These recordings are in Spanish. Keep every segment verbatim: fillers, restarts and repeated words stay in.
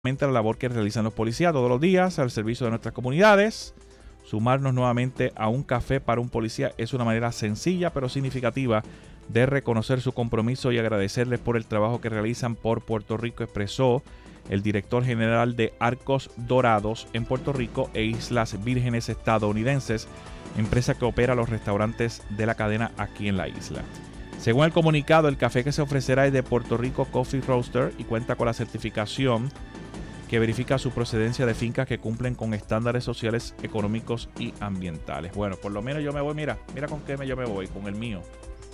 la labor que realizan los policías todos los días al servicio de nuestras comunidades. Sumarnos nuevamente a un café para un policía es una manera sencilla pero significativa de reconocer su compromiso y agradecerles por el trabajo que realizan por Puerto Rico, expresó el director general de Arcos Dorados en Puerto Rico e Islas Vírgenes estadounidenses, empresa que opera los restaurantes de la cadena aquí en la isla. Según el comunicado, el café que se ofrecerá es de Puerto Rico Coffee Roaster y cuenta con la certificación que verifica su procedencia de fincas que cumplen con estándares sociales, económicos y ambientales. Bueno, por lo menos yo me voy, mira, mira con qué me, yo me voy, con el mío.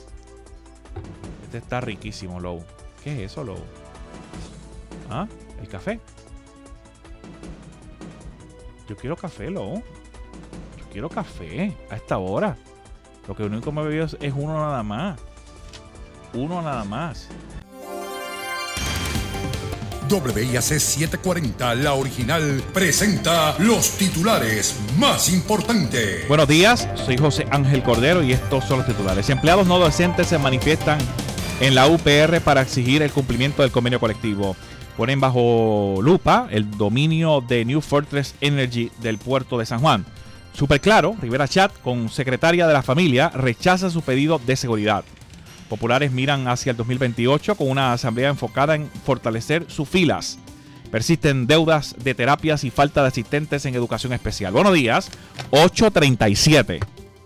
Este está riquísimo, Low. ¿Qué es eso, Low? ¿Ah? ¿El café? Yo quiero café, Low. Yo quiero café a esta hora. Lo que único me bebido es uno nada más. Uno nada más. W I A C setecientos cuarenta, la original, presenta los titulares más importantes. Buenos días, soy José Ángel Cordero y estos son los titulares. Empleados no docentes se manifiestan en la U P R para exigir el cumplimiento del convenio colectivo. Ponen bajo lupa el dominio de New Fortress Energy del puerto de San Juan. Súper claro, Rivera Chat, con secretaria de la familia, rechaza su pedido de seguridad. Populares miran hacia el dos mil veintiocho con una asamblea enfocada en fortalecer sus filas. Persisten deudas de terapias y falta de asistentes en educación especial. Buenos días, ocho treinta y siete.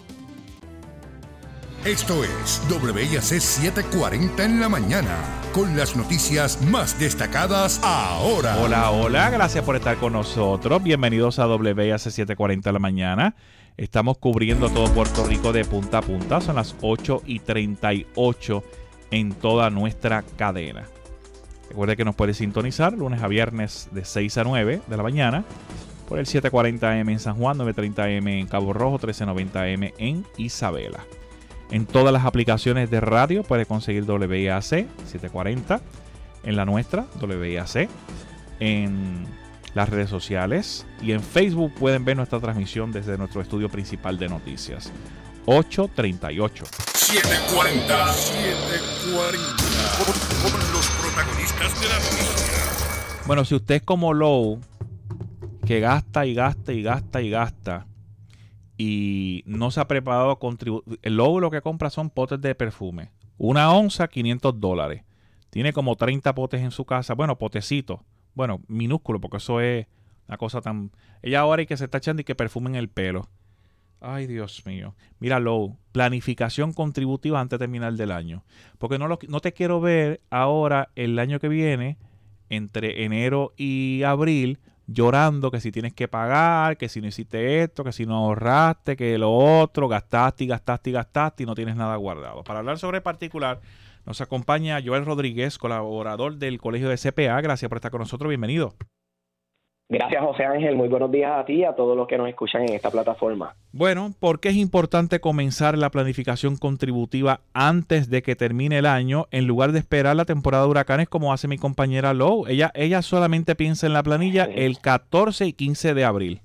Esto es W I A C setecientos cuarenta en la mañana, con las noticias más destacadas ahora. Hola, hola, gracias por estar con nosotros. Bienvenidos a W I A C setecientos cuarenta en la mañana. Estamos cubriendo todo Puerto Rico de punta a punta. Son las ocho y treinta y ocho en toda nuestra cadena. Recuerde que nos puede sintonizar lunes a viernes de seis a nueve de la mañana por el setecientos cuarenta A M en San Juan, novecientos treinta A M en Cabo Rojo, trece noventa A M en Isabela. En todas las aplicaciones de radio puede conseguir W I A C setecientos cuarenta. En la nuestra, W I A C. En las redes sociales y en Facebook pueden ver nuestra transmisión desde nuestro estudio principal de noticias. ocho treinta y ocho. setecientos cuarenta. setecientos cuarenta. Con los protagonistas de la noticia. Bueno, si usted es como Low, que gasta y gasta y gasta y gasta y no se ha preparado a contribuir. El Low lo que compra son potes de perfume. Una onza, quinientos dólares. Tiene como treinta potes en su casa. Bueno, potecitos. Bueno, minúsculo, porque eso es una cosa tan... Ella ahora hay que se está echando y que perfumen el pelo. Ay, Dios mío. Mira, Low, planificación contributiva antes de terminar del año. Porque no, lo, no te quiero ver ahora, el año que viene, entre enero y abril, llorando que si tienes que pagar, que si no hiciste esto, que si no ahorraste, que lo otro, gastaste y gastaste y gastaste y no tienes nada guardado. Para hablar sobre particular... Nos acompaña Joel Rodríguez, colaborador del Colegio de C P A. Gracias por estar con nosotros. Bienvenido. Gracias, José Ángel. Muy buenos días a ti y a todos los que nos escuchan en esta plataforma. Bueno, ¿por qué es importante comenzar la planificación contributiva antes de que termine el año en lugar de esperar la temporada de huracanes como hace mi compañera Low? Ella, ella solamente piensa en la planilla el catorce y quince de abril.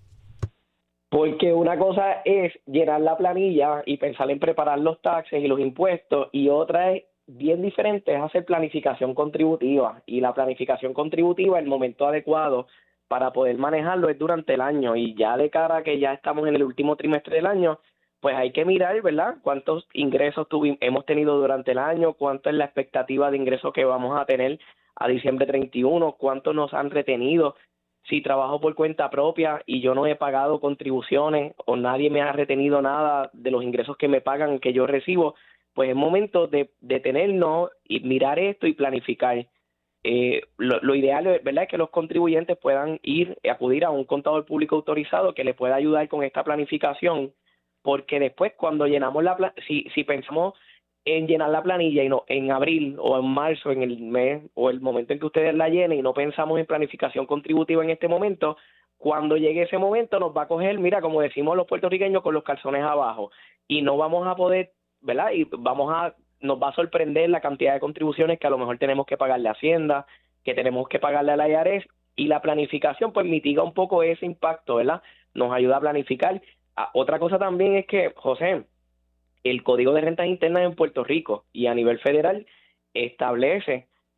Porque una cosa es llenar la planilla y pensar en preparar los taxes y los impuestos, y otra es bien diferente es hacer planificación contributiva, y la planificación contributiva, el momento adecuado para poder manejarlo es durante el año, y ya de cara a que ya estamos en el último trimestre del año, pues hay que mirar, ¿verdad?, cuántos ingresos tuvimos, hemos tenido durante el año, cuánto es la expectativa de ingresos que vamos a tener a diciembre treinta y uno, cuánto nos han retenido, si trabajo por cuenta propia y yo no he pagado contribuciones o nadie me ha retenido nada de los ingresos que me pagan, que yo recibo, pues es momento de detenernos y mirar esto y planificar. Eh, lo, lo ideal, ¿verdad?, es que los contribuyentes puedan ir, acudir a un contador público autorizado que les pueda ayudar con esta planificación, porque después cuando llenamos la plan- si, si pensamos en llenar la planilla y no en abril o en marzo, en el mes o el momento en que ustedes la llenen, y no pensamos en planificación contributiva en este momento, cuando llegue ese momento nos va a coger, mira, como decimos los puertorriqueños, con los calzones abajo, y no vamos a poder, ¿verdad?, y vamos a nos va a sorprender la cantidad de contribuciones que a lo mejor tenemos que pagarle a Hacienda, que tenemos que pagarle a la I R S, y la planificación pues mitiga un poco ese impacto, ¿verdad? Nos ayuda a planificar. Ah, otra cosa también es que, José, el Código de Rentas Internas en Puerto Rico y a nivel federal establece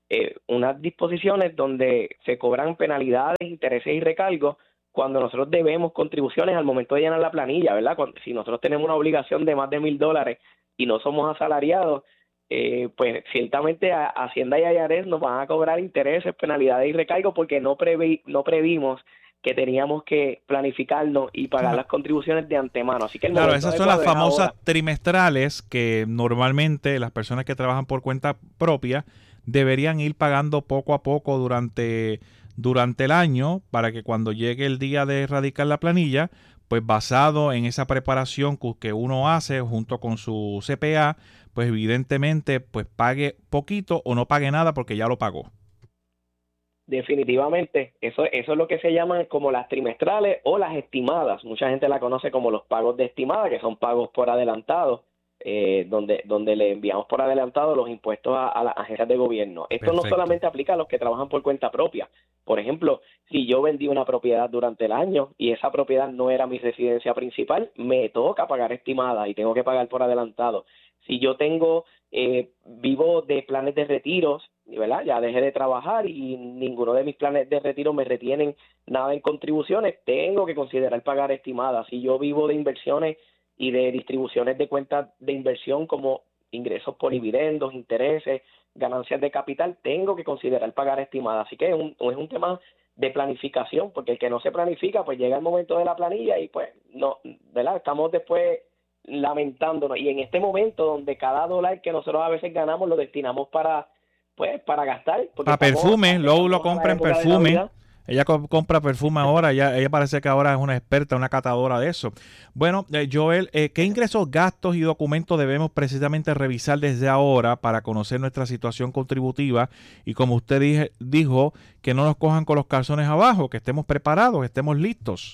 eh, unas disposiciones donde se cobran penalidades, intereses y recargos cuando nosotros debemos contribuciones al momento de llenar la planilla, ¿verdad? Cuando, si nosotros tenemos una obligación de más de mil dólares y no somos asalariados, eh, pues ciertamente a Hacienda y I R S nos van a cobrar intereses, penalidades y recargos porque no previ, no previmos que teníamos que planificarnos y pagar las contribuciones de antemano. Así que el Claro, momento esas son las adecuado es famosas ahora. trimestrales que normalmente las personas que trabajan por cuenta propia deberían ir pagando poco a poco durante, durante el año para que cuando llegue el día de erradicar la planilla, pues basado en esa preparación que que uno hace junto con su C P A, pues evidentemente pues pague poquito o no pague nada porque ya lo pagó. Definitivamente, eso, eso es lo que se llaman como las trimestrales o las estimadas. Mucha gente la conoce como los pagos de estimada, que son pagos por adelantado, eh, donde, donde le enviamos por adelantado los impuestos a, a las agencias de gobierno. Esto Perfecto. no solamente aplica a los que trabajan por cuenta propia. Por ejemplo, si yo vendí una propiedad durante el año y esa propiedad no era mi residencia principal, me toca pagar estimada y tengo que pagar por adelantado. Si yo tengo, eh, vivo de planes de retiros, ¿verdad? Ya dejé de trabajar y ninguno de mis planes de retiro me retienen nada en contribuciones, tengo que considerar pagar estimadas. Si yo vivo de inversiones y de distribuciones de cuentas de inversión como ingresos por dividendos, intereses, ganancias de capital, tengo que considerar pagar estimadas. Así que es un, es un tema de planificación, porque el que no se planifica, pues llega el momento de la planilla y pues no, ¿verdad? Estamos después lamentándonos. Y en este momento donde cada dólar que nosotros a veces ganamos lo destinamos para pues para gastar. Para perfume, Lou lo compra en perfume. Ella co compra perfume ahora, ella, ella parece que ahora es una experta, una catadora de eso. Bueno, eh, Joel, eh, ¿qué ingresos, gastos y documentos debemos precisamente revisar desde ahora para conocer nuestra situación contributiva? Y como usted dije, dijo, que no nos cojan con los calzones abajo, que estemos preparados, que estemos listos.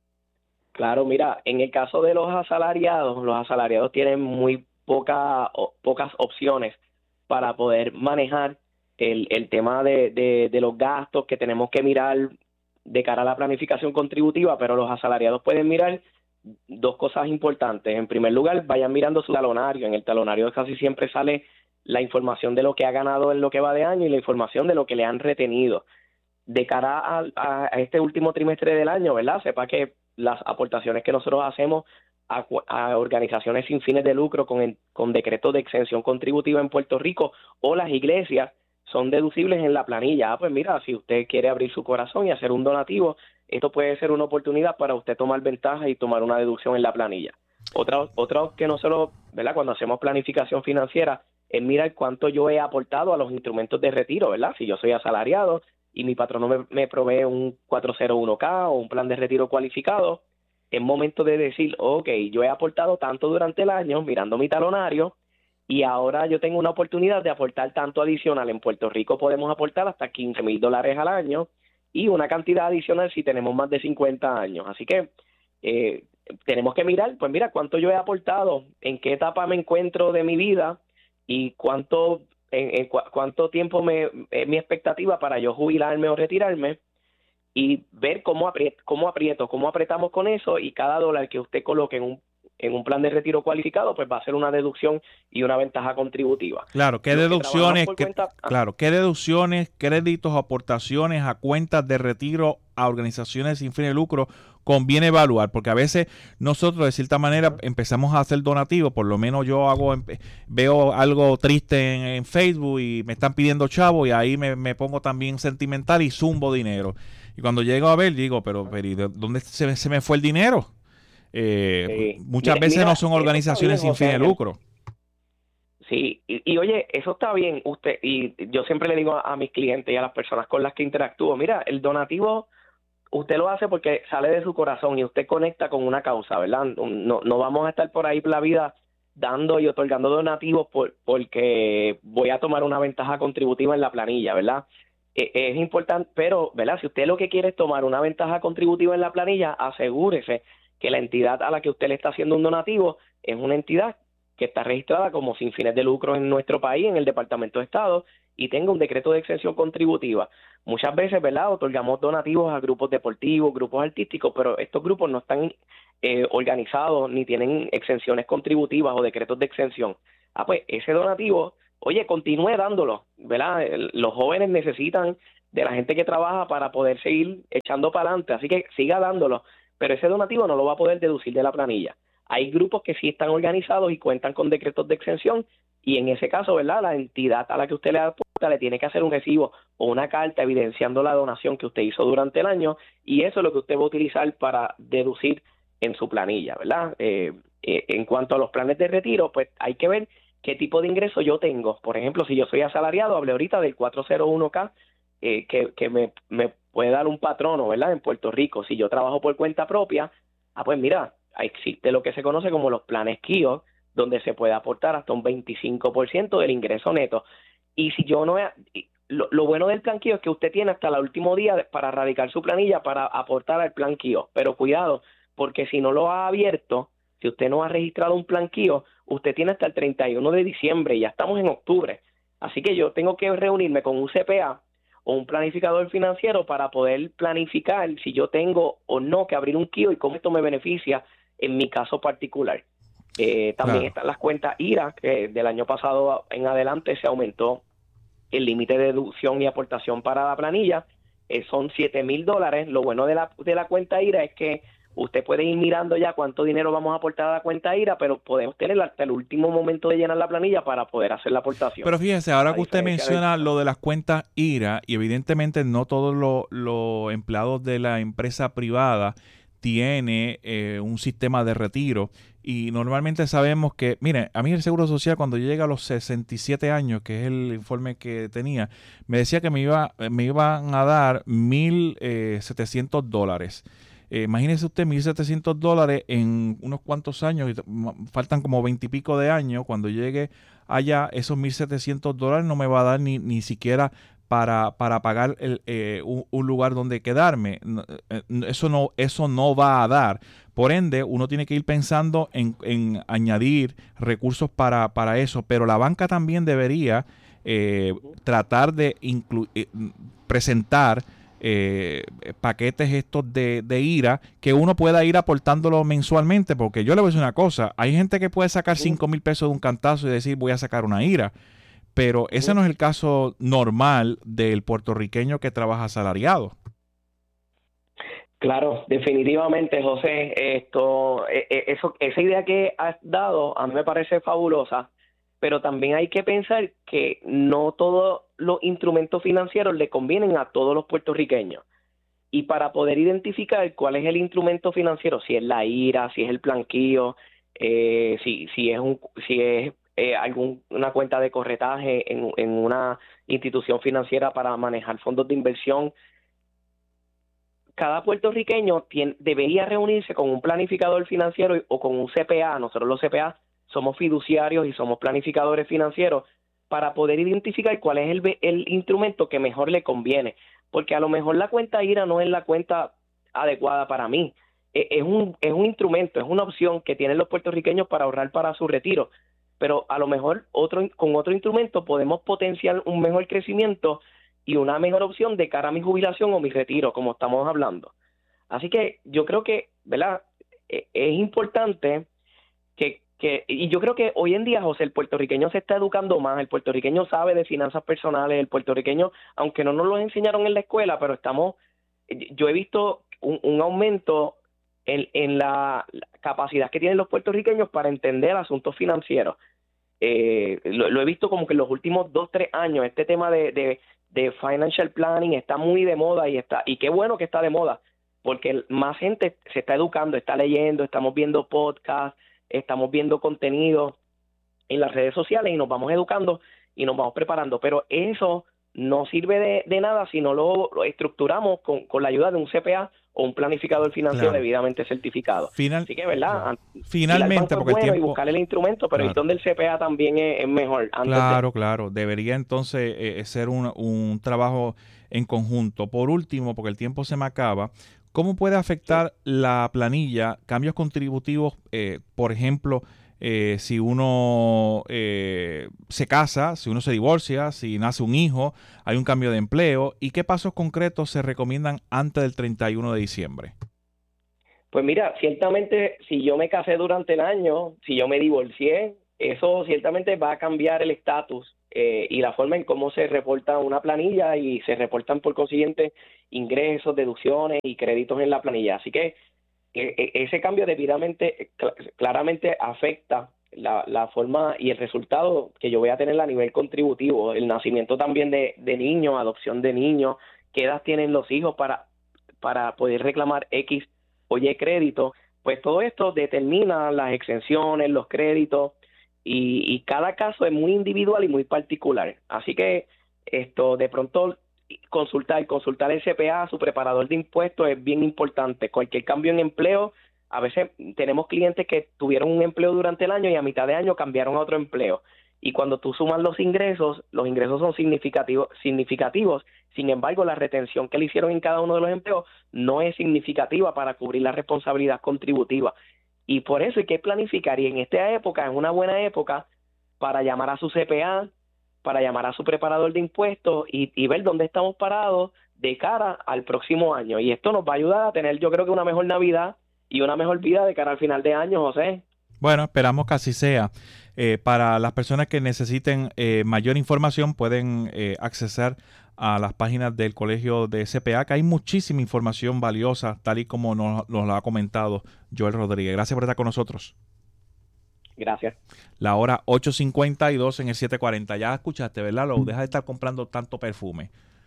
Claro, mira, en el caso de los asalariados, los asalariados tienen muy poca, o, pocas opciones para poder manejar el, el tema de, de, de los gastos que tenemos que mirar de cara a la planificación contributiva, pero los asalariados pueden mirar dos cosas importantes. En primer lugar, vayan mirando su talonario. En el talonario casi siempre sale la información de lo que ha ganado en lo que va de año y la información de lo que le han retenido. De cara a, a, a este último trimestre del año, ¿verdad? Sepa que las aportaciones que nosotros hacemos a, a organizaciones sin fines de lucro con, el, con decretos de exención contributiva en Puerto Rico o las iglesias son deducibles en la planilla. Ah, pues mira, si usted quiere abrir su corazón y hacer un donativo, esto puede ser una oportunidad para usted tomar ventaja y tomar una deducción en la planilla. Otra, otra que nosotros, ¿verdad? Cuando hacemos planificación financiera, es mirar cuánto yo he aportado a los instrumentos de retiro, ¿verdad? Si yo soy asalariado y mi patrono me, me provee un cuatro cero uno K o un plan de retiro cualificado, es momento de decir, ok, yo he aportado tanto durante el año mirando mi talonario y ahora yo tengo una oportunidad de aportar tanto adicional. En Puerto Rico podemos aportar hasta quince mil dólares al año y una cantidad adicional si tenemos más de cincuenta años. Así que eh, tenemos que mirar, pues mira, cuánto yo he aportado, en qué etapa me encuentro de mi vida y cuánto... En, en cu cuánto tiempo me, es mi expectativa para yo jubilarme o retirarme y ver cómo aprieto, cómo aprieto, cómo apretamos con eso y cada dólar que usted coloque en un, en un plan de retiro cualificado, pues va a ser una deducción y una ventaja contributiva. Claro, ¿qué Los deducciones, que qué, cuenta, ah, claro, qué deducciones, créditos, aportaciones a cuentas de retiro a organizaciones sin fin de lucro conviene evaluar? Porque a veces nosotros de cierta manera empezamos a hacer donativos, por lo menos yo hago veo algo triste en, en Facebook y me están pidiendo chavo y ahí me, me pongo también sentimental y zumbo dinero. Y cuando llego a ver digo, pero, pero ¿y de dónde se, se me fue el dinero? Eh, sí. Muchas Mira, veces mira, no son organizaciones bien, sin fin de lucro. Sí, y, y oye, eso está bien. Usted y yo siempre le digo a, a mis clientes y a las personas con las que interactúo, mira, el donativo usted lo hace porque sale de su corazón y usted conecta con una causa, ¿verdad? No, no vamos a estar por ahí por la vida dando y otorgando donativos por, porque voy a tomar una ventaja contributiva en la planilla, ¿verdad? Eh, es importante, pero, ¿verdad? Si usted lo que quiere es tomar una ventaja contributiva en la planilla, asegúrese que la entidad a la que usted le está haciendo un donativo es una entidad que está registrada como sin fines de lucro en nuestro país, en el Departamento de Estado, y tenga un decreto de exención contributiva. Muchas veces, ¿verdad?, otorgamos donativos a grupos deportivos, grupos artísticos, pero estos grupos no están eh, organizados ni tienen exenciones contributivas o decretos de exención. Ah, pues ese donativo oye, continúe dándolo, ¿verdad? Los jóvenes necesitan de la gente que trabaja para poder seguir echando para adelante, así que siga dándolo, pero ese donativo no lo va a poder deducir de la planilla. Hay grupos que sí están organizados y cuentan con decretos de exención, y en ese caso, ¿verdad?, la entidad a la que usted le aporta le tiene que hacer un recibo o una carta evidenciando la donación que usted hizo durante el año, y eso es lo que usted va a utilizar para deducir en su planilla, ¿verdad? Eh, eh, en cuanto a los planes de retiro, pues hay que ver qué tipo de ingreso yo tengo. Por ejemplo, si yo soy asalariado, hablé ahorita del cuatrocientos uno K, eh, que, que me, me puede dar un patrono, ¿verdad?, en Puerto Rico. Si yo trabajo por cuenta propia, ah, pues mira, existe lo que se conoce como los planes K I O, donde se puede aportar hasta un veinticinco por ciento del ingreso neto. Y si yo no he, lo, lo bueno del plan K I O es que usted tiene hasta el último día para radicar su planilla para aportar al plan K I O. Pero cuidado, porque si no lo ha abierto, si usted no ha registrado un plan K I O, usted tiene hasta el treinta y uno de diciembre y ya estamos en octubre. Así que yo tengo que reunirme con un C P A o un planificador financiero para poder planificar si yo tengo o no que abrir un K I O y cómo esto me beneficia en mi caso particular. Eh, también Claro. están las cuentas I R A, que del año pasado en adelante se aumentó el límite de deducción y aportación para la planilla. Eh, son siete mil dólares. Lo bueno de la, de la cuenta I R A es que usted puede ir mirando ya cuánto dinero vamos a aportar a la cuenta I R A, pero podemos tener hasta el último momento de llenar la planilla para poder hacer la aportación. Pero fíjese, ahora A que usted diferencia menciona del- lo de las cuentas I R A, y evidentemente no todos los los empleados de la empresa privada tiene eh, un sistema de retiro, y normalmente sabemos que, miren, a mí el Seguro Social cuando llega a los sesenta y siete años, que es el informe que tenía, me decía que me iba me iban a dar mil setecientos dólares. Eh, imagínese usted mil setecientos dólares en unos cuantos años, y t- m- faltan como veinte y pico de años. Cuando llegue allá, esos mil setecientos dólares no me va a dar ni, ni siquiera para, para pagar el, eh, un, un lugar donde quedarme. No, eh, Eso no, eso no va a dar. Por ende, uno tiene que ir pensando en, en añadir recursos para, para eso, pero la banca también debería eh, tratar de inclu- eh, presentar eh, paquetes estos de, de I R A que uno pueda ir aportándolo mensualmente, porque yo le voy a decir una cosa: hay gente que puede sacar cinco mil pesos de un cantazo y decir voy a sacar una I R A, pero ese no es el caso normal del puertorriqueño que trabaja asalariado. Claro, definitivamente, José, esto, eh, eh, eso, esa idea que has dado a mí me parece fabulosa, pero también hay que pensar que no todos los instrumentos financieros le convienen a todos los puertorriqueños. Y para poder identificar cuál es el instrumento financiero, si es la I R A, si es el planquillo, eh, si, si es un, si es eh, algún, una cuenta de corretaje en, en una institución financiera para manejar fondos de inversión, cada puertorriqueño tiene, debería reunirse con un planificador financiero o con un C P A. Nosotros los C P A somos fiduciarios y somos planificadores financieros para poder identificar cuál es el, el instrumento que mejor le conviene. Porque a lo mejor la cuenta I R A no es la cuenta adecuada para mí. Es un, es un instrumento, es una opción que tienen los puertorriqueños para ahorrar para su retiro. Pero a lo mejor otro, con otro instrumento podemos potenciar un mejor crecimiento y una mejor opción de cara a mi jubilación o mi retiro, como estamos hablando. Así que yo creo que, ¿verdad?, es importante que, que, y yo creo que hoy en día, José, el puertorriqueño se está educando más, el puertorriqueño sabe de finanzas personales, el puertorriqueño, aunque no nos lo enseñaron en la escuela, pero estamos, yo he visto un, un aumento en, en la, la capacidad que tienen los puertorriqueños para entender asuntos financieros. Eh, lo, lo he visto como que en los últimos dos, tres años, este tema de, de de financial planning está muy de moda y está y qué bueno que está de moda, porque más gente se está educando, está leyendo, estamos viendo podcasts, estamos viendo contenido en las redes sociales y nos vamos educando y nos vamos preparando, pero eso no sirve de, de nada si no lo, lo estructuramos con, con la ayuda de un C P A o un planificador financiero Claro. debidamente certificado. Final, Así que, ¿verdad? Finalmente, porque el bueno, y tiempo... buscar el instrumento, pero Claro. el donde el C P A también es, es mejor. Antes Claro, de... claro. Debería entonces eh, ser un, un trabajo en conjunto. Por último, porque el tiempo se me acaba, ¿cómo puede afectar la planilla cambios contributivos? Eh, por ejemplo, eh, si uno eh, se casa, si uno se divorcia, si nace un hijo, hay un cambio de empleo. ¿Y qué pasos concretos se recomiendan antes del treinta y uno de diciembre? Pues mira, ciertamente si yo me casé durante el año, si yo me divorcié, eso ciertamente va a cambiar el estatus eh, y la forma en cómo se reporta una planilla y se reportan por consiguiente ingresos, deducciones y créditos en la planilla. Así que eh, ese cambio debidamente, cl- claramente afecta la, la forma y el resultado que yo voy a tener a nivel contributivo, el nacimiento también de, de niños, adopción de niños, qué edad tienen los hijos para, para poder reclamar X o Y crédito. Pues todo esto determina las exenciones, los créditos, y, y cada caso es muy individual y muy particular. Así que esto de pronto consultar, consultar el C P A, su preparador de impuestos, es bien importante. Cualquier cambio en empleo, a veces tenemos clientes que tuvieron un empleo durante el año y a mitad de año cambiaron a otro empleo. Y cuando tú sumas los ingresos, los ingresos son significativos, significativos. Sin embargo, la retención que le hicieron en cada uno de los empleos no es significativa para cubrir la responsabilidad contributiva. Y por eso hay que planificar. Y en esta época es una buena época para llamar a su C P A, para llamar a su preparador de impuestos y, y ver dónde estamos parados de cara al próximo año. Y esto nos va a ayudar a tener, yo creo que una mejor Navidad y una mejor vida de cara al final de año, José. Bueno, esperamos que así sea. Eh, para las personas que necesiten eh, mayor información, pueden eh, accesar a las páginas del Colegio de C P A, que hay muchísima información valiosa, tal y como nos, nos lo ha comentado Joel Rodríguez. Gracias por estar con nosotros. Gracias. La hora ocho cincuenta y dos en el siete cuarenta. Ya escuchaste, ¿verdad? Lo deja de estar comprando tanto perfume.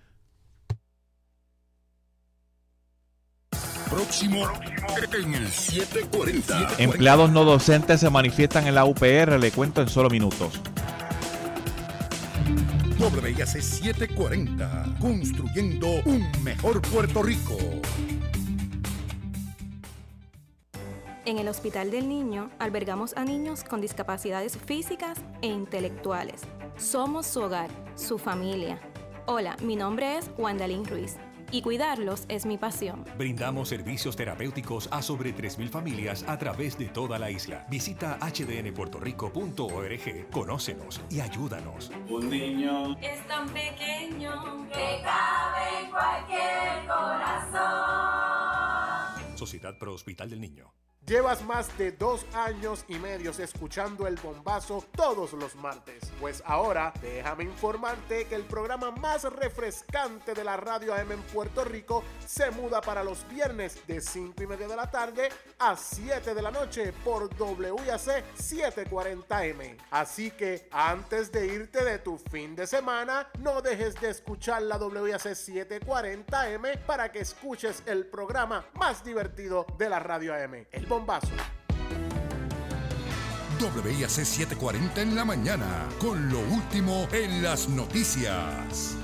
Próximo en el siete cuarenta. Empleados no docentes se manifiestan en la U P R. Le cuento en solo minutos. W I A C setecientos cuarenta, construyendo un mejor Puerto Rico. En el Hospital del Niño albergamos a niños con discapacidades físicas e intelectuales. Somos su hogar, su familia. Hola, mi nombre es Wandalín Ruiz y cuidarlos es mi pasión. Brindamos servicios terapéuticos a sobre tres mil familias a través de toda la isla. Visita h d n puerto rico punto org, conócenos y ayúdanos. Un niño es tan pequeño que cabe en cualquier corazón. Sociedad Pro Hospital del Niño. Llevas más de dos años y medio escuchando El Bombazo todos los martes. Pues ahora déjame informarte que el programa más refrescante de la radio A M en Puerto Rico se muda para los viernes de cinco y media de la tarde a siete de la noche por W I A C setecientos cuarenta M. Así que antes de irte de tu fin de semana, no dejes de escuchar la W I A C setecientos cuarenta M para que escuches el programa más divertido de la radio A M. El Bombazo. W I A C setecientos cuarenta en la mañana, con lo último en las noticias.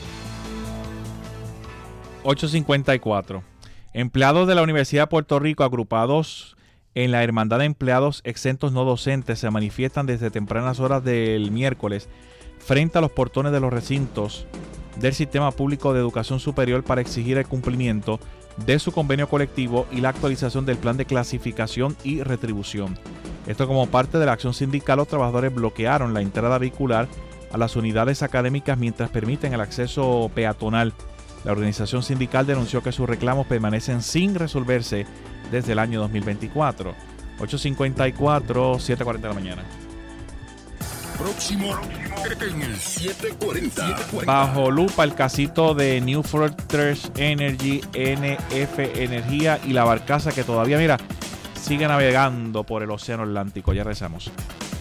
ocho cincuenta y cuatro. Empleados de la Universidad de Puerto Rico agrupados en la Hermandad de Empleados Exentos No Docentes se manifiestan desde tempranas horas del miércoles frente a los portones de los recintos del Sistema Público de Educación Superior para exigir el cumplimiento de su convenio colectivo y la actualización del plan de clasificación y retribución. Esto como parte de la acción sindical, los trabajadores bloquearon la entrada vehicular a las unidades académicas mientras permiten el acceso peatonal. La organización sindical denunció que sus reclamos permanecen sin resolverse desde el año dos mil veinticuatro. ocho cincuenta y cuatro, siete cuarenta de la mañana. Próximo en el setecientos cuarenta. Bajo lupa el casito de New Fortress Energy, N F Energía y la barcaza que todavía, mira, sigue navegando por el océano Atlántico. Ya regresamos.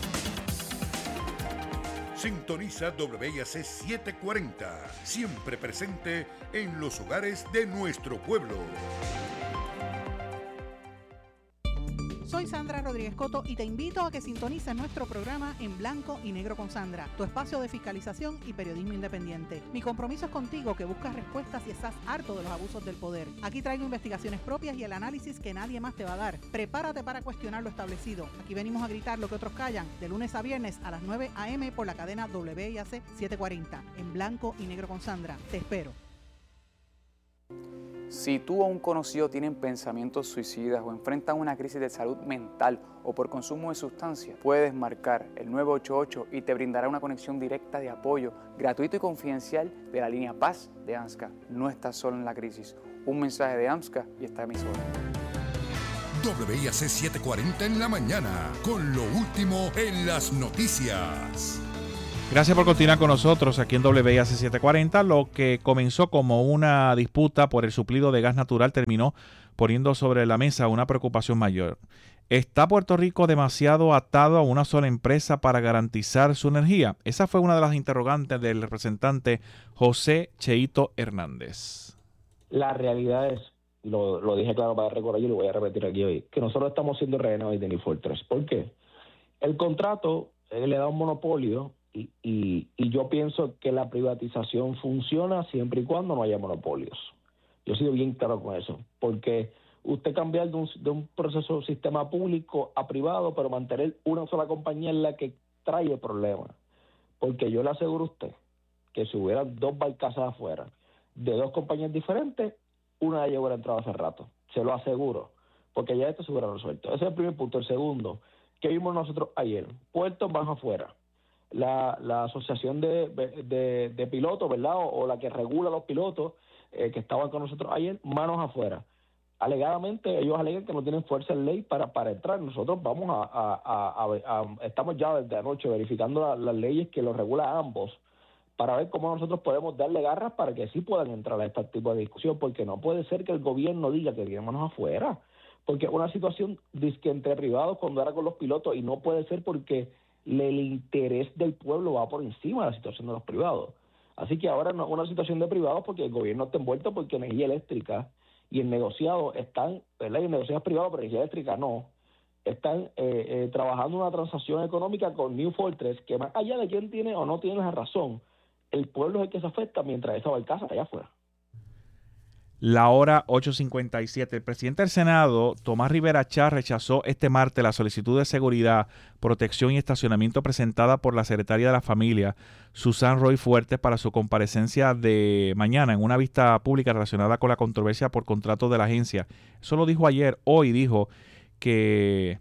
Sintoniza W I A C setecientos cuarenta, siempre presente en los hogares de nuestro pueblo. Soy Sandra Rodríguez Coto y te invito a que sintonices nuestro programa En Blanco y Negro con Sandra, tu espacio de fiscalización y periodismo independiente. Mi compromiso es contigo, que buscas respuestas y estás harto de los abusos del poder. Aquí traigo investigaciones propias y el análisis que nadie más te va a dar. Prepárate para cuestionar lo establecido. Aquí venimos a gritar lo que otros callan, de lunes a viernes a las nueve a eme por la cadena W I A C setecientos cuarenta. En Blanco y Negro con Sandra. Te espero. Si tú o un conocido tienen pensamientos suicidas o enfrentan una crisis de salud mental o por consumo de sustancias, puedes marcar el nueve ocho ocho y te brindará una conexión directa de apoyo, gratuito y confidencial de la línea Paz de AMSCA. No estás solo en la crisis. Un mensaje de AMSCA y esta emisora. W I A C setecientos cuarenta en la mañana, con lo último en las noticias. Gracias por continuar con nosotros aquí en W I A C setecientos cuarenta. Lo que comenzó como una disputa por el suplido de gas natural terminó poniendo sobre la mesa una preocupación mayor. ¿Está Puerto Rico demasiado atado a una sola empresa para garantizar su energía? Esa fue una de las interrogantes del representante José Cheito Hernández. La realidad es, lo, lo dije claro para recordar y lo voy a repetir aquí hoy, que nosotros estamos siendo rehenes de New Fortress. ¿Por qué? El contrato eh, le da un monopolio y, y, y yo pienso que la privatización funciona siempre y cuando no haya monopolios. Yo he sido bien claro con eso, porque usted cambiar de un, de un proceso de sistema público a privado, pero mantener una sola compañía es la que trae el problema. Porque yo le aseguro a usted que si hubiera dos barcazas afuera de dos compañías diferentes, una de ellas hubiera entrado hace rato. Se lo aseguro, porque ya esto se hubiera resuelto. Ese es el primer punto. El segundo, que vimos nosotros ayer, puertos van afuera. La, la asociación de, de, de pilotos, ¿verdad? O, o la que regula los pilotos eh, que estaban con nosotros ayer, manos afuera. Alegadamente, ellos alegan que no tienen fuerza en ley para, para entrar. Nosotros vamos a, a, a, a, a estamos ya desde anoche verificando la, las leyes que los regula a ambos para ver cómo nosotros podemos darle garras para que sí puedan entrar a este tipo de discusión, porque no puede ser que el gobierno diga que tiene manos afuera, porque es una situación disque entre privados cuando era con los pilotos, y no puede ser porque le, el interés del pueblo va por encima de la situación de los privados. Así que ahora no es una situación de privados porque el gobierno está envuelto, porque energía eléctrica y el negociado están, ¿verdad? Y el negociado es privado, pero energía eléctrica no. Están eh, eh, trabajando una transacción económica con New Fortress, que más allá de quién tiene o no tiene la razón, el pueblo es el que se afecta mientras esa barcaza está allá afuera. La hora ocho cincuenta y siete. El presidente del Senado, Tomás Rivera Chá, rechazó este martes la solicitud de seguridad, protección y estacionamiento presentada por la secretaria de la Familia, Susan Roy Fuertes, para su comparecencia de mañana en una vista pública relacionada con la controversia por contrato de la agencia. Eso lo dijo ayer. Hoy dijo que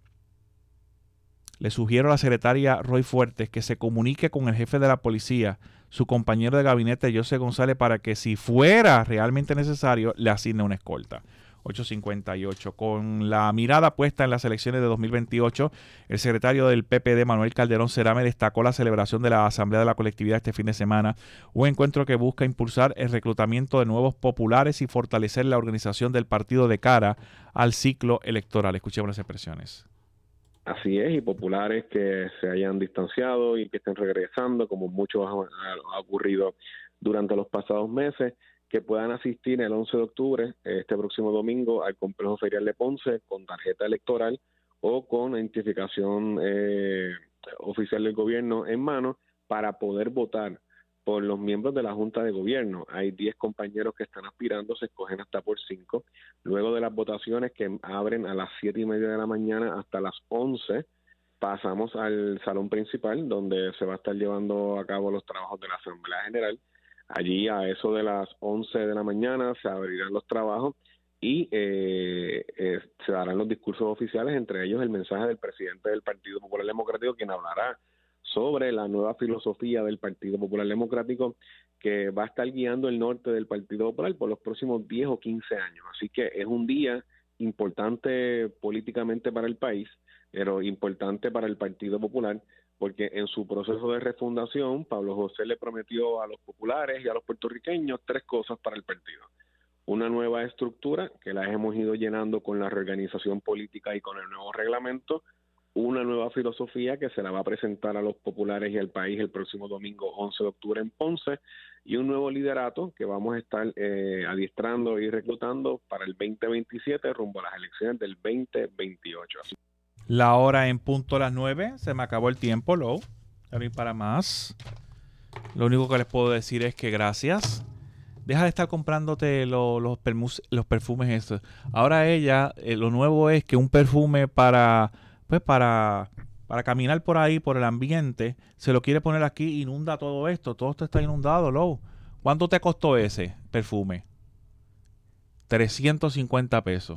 le sugiero a la secretaria Roy Fuertes que se comunique con el jefe de la policía, su compañero de gabinete, José González, para que si fuera realmente necesario, le asigne una escolta. ocho cincuenta y ocho. Con la mirada puesta en las elecciones de dos mil veintiocho, el secretario del P P D, Manuel Calderón Cerame, destacó la celebración de la Asamblea de la Colectividad este fin de semana, un encuentro que busca impulsar el reclutamiento de nuevos populares y fortalecer la organización del partido de cara al ciclo electoral. Escuchemos las expresiones. Así es, y populares que se hayan distanciado y que estén regresando, como mucho ha, ha ocurrido durante los pasados meses, que puedan asistir el once de octubre, este próximo domingo, al Complejo Ferial de Ponce con tarjeta electoral o con identificación eh, oficial del gobierno en mano para poder votar por los miembros de la Junta de Gobierno. Hay diez compañeros que están aspirando, se escogen hasta por cinco. Luego de las votaciones que abren a las siete y media de la mañana hasta las once, pasamos al salón principal, donde se va a estar llevando a cabo los trabajos de la Asamblea General. Allí, a eso de las once de la mañana, se abrirán los trabajos y eh, eh, se darán los discursos oficiales, entre ellos el mensaje del presidente del Partido Popular Democrático, quien hablará sobre la nueva filosofía del Partido Popular Democrático que va a estar guiando el norte del Partido Popular por los próximos diez o quince años. Así que es un día importante políticamente para el país, pero importante para el Partido Popular, porque en su proceso de refundación, Pablo José le prometió a los populares y a los puertorriqueños tres cosas para el partido. Una nueva estructura, que la hemos ido llenando con la reorganización política y con el nuevo reglamento, una nueva filosofía que se la va a presentar a los populares y al país el próximo domingo once de octubre en Ponce, y un nuevo liderato que vamos a estar eh, adiestrando y reclutando para el veinte veintisiete rumbo a las elecciones del veinte veintiocho. Así. La hora en punto a las nueve, se me acabó el tiempo, Lou. Ya no hay para más. Lo único que les puedo decir es que gracias. Deja de estar comprándote lo, los, permus, los perfumes estos. Ahora ella, eh, lo nuevo es que un perfume para... pues para, para caminar por ahí, por el ambiente, se lo quiere poner aquí, inunda todo esto. Todo esto está inundado, Lou. ¿Cuánto te costó ese perfume? trescientos cincuenta pesos.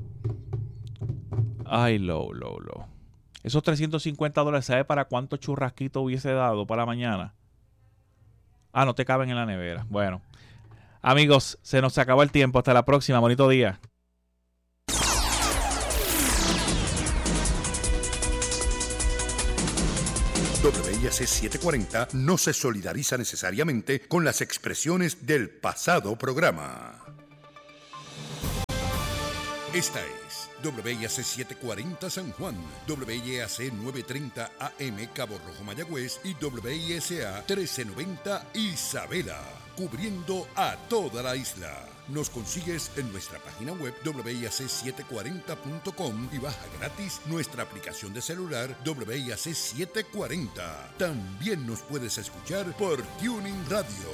Ay, Lou, Lou, Lou. Esos trescientos cincuenta dólares, ¿sabes para cuánto churrasquito hubiese dado para mañana? Ah, no te caben en la nevera. Bueno, amigos, se nos acabó el tiempo. Hasta la próxima. Bonito día. W I A C setecientos cuarenta no se solidariza necesariamente con las expresiones del pasado programa. Esta es W I A C setecientos cuarenta San Juan, W I A C novecientos treinta A M Cabo Rojo Mayagüez y W I S A trece noventa Isabela, cubriendo a toda la isla. Nos consigues en nuestra página web W I A C setecientos cuarenta punto com y baja gratis nuestra aplicación de celular W I A C setecientos cuarenta. También nos puedes escuchar por Tuning Radio.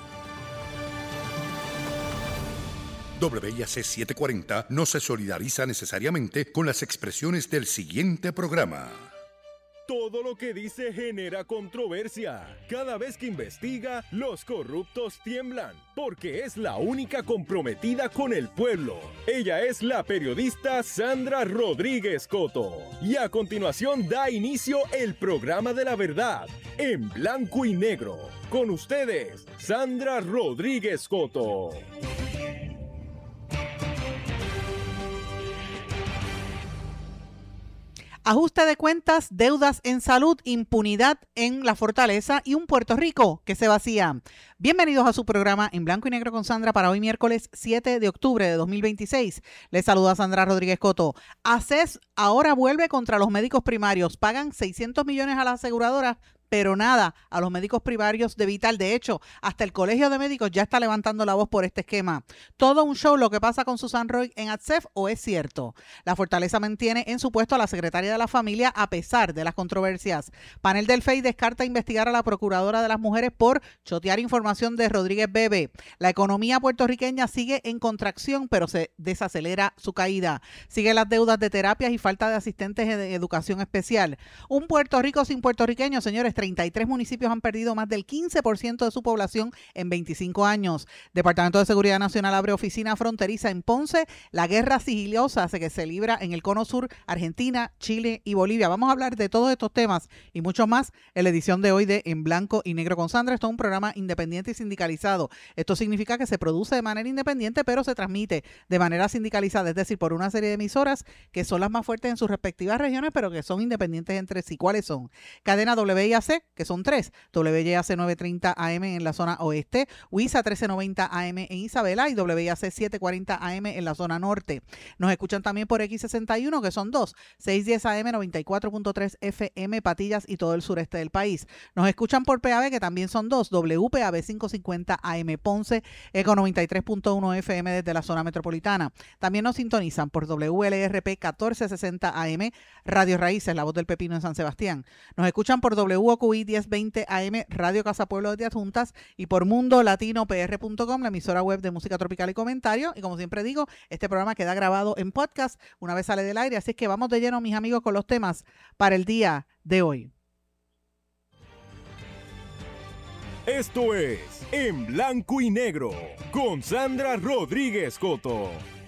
W I A C setecientos cuarenta no se solidariza necesariamente con las expresiones del siguiente programa. Todo lo que dice genera controversia. Cada vez que investiga, los corruptos tiemblan, porque es la única comprometida con el pueblo. Ella es la periodista Sandra Rodríguez Coto. Y a continuación da inicio el programa de la verdad, en blanco y negro. Con ustedes, Sandra Rodríguez Coto. Ajuste de cuentas, deudas en salud, impunidad en la fortaleza y un Puerto Rico que se vacía. Bienvenidos a su programa En Blanco y Negro con Sandra para hoy miércoles siete de octubre de dos mil veintiséis. Les saluda Sandra Rodríguez Coto. ACES ahora vuelve contra los médicos primarios. Pagan seiscientos millones a las aseguradoras, pero nada a los médicos primarios de Vital. De hecho, hasta el Colegio de Médicos ya está levantando la voz por este esquema. Todo un show lo que pasa con Susan Roy en ATSEF, ¿o es cierto? La Fortaleza mantiene en su puesto a la secretaria de la Familia a pesar de las controversias. Panel del F E I descarta investigar a la Procuradora de las Mujeres por chotear información de Rodríguez Bebe. La economía puertorriqueña sigue en contracción, pero se desacelera su caída. Siguen las deudas de terapias y falta de asistentes de educación especial. Un Puerto Rico sin puertorriqueños, señores. treinta y tres municipios han perdido más del quince por ciento de su población en veinticinco años. Departamento de Seguridad Nacional abre oficina fronteriza en Ponce. La guerra sigilosa que se libra en el Cono Sur, Argentina, Chile y Bolivia. Vamos a hablar de todos estos temas y muchos más en la edición de hoy de En Blanco y Negro con Sandra. Esto es un programa independiente y sindicalizado. Esto significa que se produce de manera independiente, pero se transmite de manera sindicalizada, es decir, por una serie de emisoras que son las más fuertes en sus respectivas regiones, pero que son independientes entre sí. ¿Cuáles son? Cadena W I A C, que son tres, W I A C novecientos treinta A M en la zona oeste, W I S A trece noventa A M en Isabela y W I A C setecientos cuarenta A M en la zona norte. Nos escuchan también por X sesenta y uno, que son dos, seiscientos diez A M, noventa y cuatro punto tres F M, Patillas y todo el sureste del país. Nos escuchan por P A B, que también son dos, W P A B quinientos cincuenta A M Ponce, Eco noventa y tres punto uno F M desde la zona metropolitana. También nos sintonizan por W L R P catorce sesenta A M, Radio Raíces, la voz del pepino en San Sebastián. Nos escuchan por W O Q I diez veinte A M, Radio Casa Pueblo de Adjuntas, y por mundo latino p r punto com, la emisora web de música tropical y comentario. Y como siempre digo, este programa queda grabado en podcast una vez sale del aire, así es que vamos de lleno, mis amigos, con los temas para el día de hoy. Esto es En Blanco y Negro con Sandra Rodríguez Coto.